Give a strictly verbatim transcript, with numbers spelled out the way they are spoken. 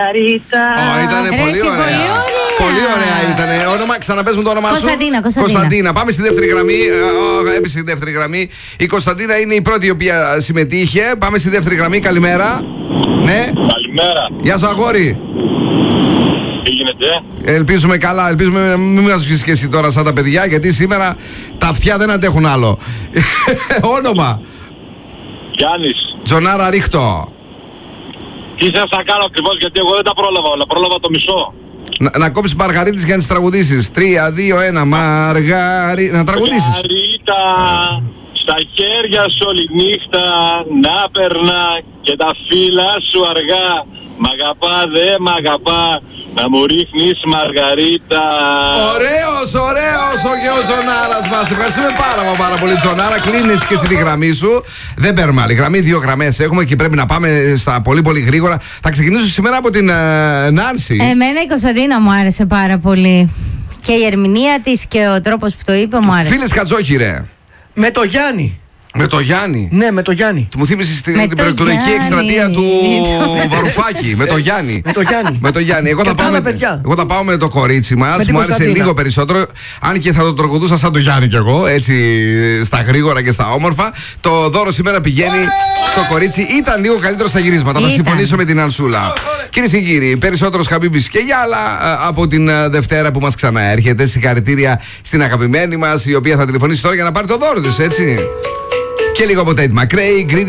Μαργαρίτα. Oh, ήταν πολύ, πολύ ωραία. Πολύ ωραία ήταν. Όνομα, ξαναπες μου το όνομά σου. Κωνσταντίνα, Κωνσταντίνα. Κωνσταντίνα. Πάμε στη δεύτερη γραμμή. Oh, έπεσε στη δεύτερη γραμμή. Η Κωνσταντίνα είναι η πρώτη η οποία συμμετείχε. Πάμε στη δεύτερη γραμμή. Καλημέρα. Ναι. Καλημέρα. Γεια σου, αγόρι. Τι γίνεται? Ελπίζουμε καλά. Ελπίζουμε μην μας βγεις και εσύ τώρα σαν τα παιδιά, γιατί σήμερα τα αυτιά δεν αντέχουν άλλο. Όνομα. Γιάννης. Τζονάρα Ρίχτο. Τι θες να κάνω ακριβώς, γιατί εγώ δεν τα πρόλαβα όλα. Πρόλαβα το μισό. Να, να κόψεις μαργαρίτες για να τις τραγουδήσεις. Τρία, δύο, ένα. Μαργαρί... Να τραγουδήσεις. Μαργαρίτα, στα χέρια σου όλη νύχτα να περνά και τα φύλλα σου αργά. Μ' αγαπά, δε μ' αγαπά, να μου ρίχνεις μαργαρίτα. Ωραίος, ωραίος ο Γεώ Τζονάρας μας. Ευχαριστούμε πάρα μα πάρα πολύ, Τζονάρα. Κλείνεις και στη τη γραμμή σου. Δεν παίρνουμε άλλη γραμμή, δύο γραμμές έχουμε και πρέπει να πάμε στα πολύ πολύ γρήγορα. Θα ξεκινήσω σήμερα από την uh, Νάνση. Εμένα η Κωνσταντίνα μου άρεσε πάρα πολύ. Και η ερμηνεία της και ο τρόπος που το είπε μου άρεσε. Φίλες Κατζόχη, ρε. Με το Γιάννη. Με το Γιάννη. Ναι, με το Γιάννη. Του μου θύμισες την, Με την το προεκλογική Γιάννη. εκστρατεία του Βαρουφάκη. Με το Γιάννη. Με το Γιάννη. Με το Γιάννη. Εγώ Και θα, τα πάω άλλα με, παιδιά. εγώ θα πάω με το κορίτσι μας. Με την Μου άρεσε Κωνσταντίνα. λίγο περισσότερο. Αν και θα το τραγουδούσα σαν το Γιάννη κι εγώ. Έτσι στα γρήγορα και στα όμορφα. Το δώρο σήμερα πηγαίνει στο κορίτσι. Ήταν λίγο καλύτερο στα γυρίσματα. Θα Ήταν. συμφωνήσω με την Ανσούλα. Κυρίες και κύριοι, περισσότερος Χαμπίμπης και Γιάλα από την ε, Δευτέρα που μας ξαναέρχεται. Συγχαρητήρια στην αγαπημένη μας, η οποία θα τηλεφωνήσει τώρα για να πάρει το δώρο της, έτσι. Και λίγο από Tate McRae,